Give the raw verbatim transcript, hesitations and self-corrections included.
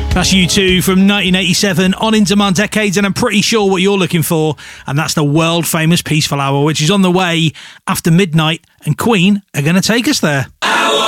That's U two from nineteen eighty-seven, on into my decades, and I'm pretty sure what you're looking for, and that's the world-famous Peaceful Hour, which is on the way after midnight, and Queen are going to take us there.